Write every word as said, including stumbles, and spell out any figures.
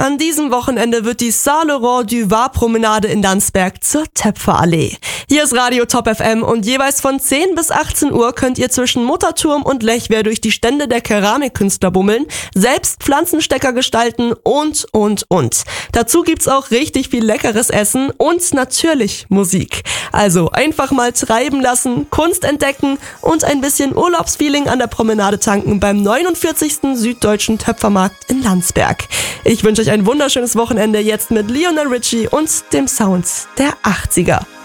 An diesem Wochenende wird die Saint-Laurent-du-Var-Promenade in Landsberg zur Töpferallee. Hier ist Radio Top F M und jeweils von zehn bis achtzehn Uhr könnt ihr zwischen Mutterturm und Lechwehr durch die Stände der Keramikkünstler bummeln, selbst Pflanzenstecker gestalten und, und, und. Dazu gibt's auch richtig viel leckeres Essen und natürlich Musik. Also einfach mal treiben lassen, Kunst entdecken und ein bisschen Urlaubsfeeling an der Promenade tanken beim neunundvierzigsten Süddeutschen Töpfermarkt in Landsberg. Ich wünsche euch ein wunderschönes Wochenende jetzt mit Lionel Richie und dem Sound der achtziger.